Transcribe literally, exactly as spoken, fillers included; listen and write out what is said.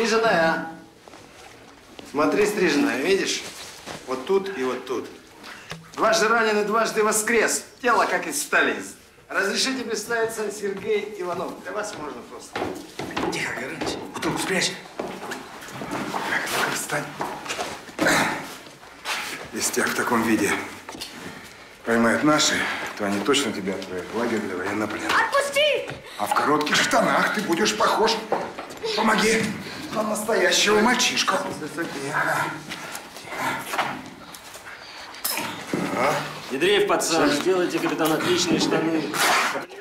стриженная. Смотри, стриженная, видишь? Вот тут и вот тут. Дважды раненый, дважды воскрес. Тело как из стали. Разрешите представиться, Сергей Иванов. Для вас можно просто. Тихо, Горыныч. Бутылку спрячь. Так, ну-ка, встань. Если тебя в таком виде поймают наши, то они точно тебя отправят в лагерь для военнопленных. Отпусти! А в коротких штанах ты будешь похож. Помоги. На настоящего мальчишку. Андреев, пацан, сделайте, капитан, отличные штаны.